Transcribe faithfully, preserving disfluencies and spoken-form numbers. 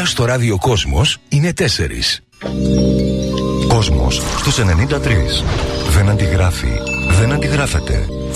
στο ράδιο Κόσμος είναι τέσσερις. Κόσμος στους ενενήντα τρία. Δεν αντιγράφει, δεν αντιγράφεται.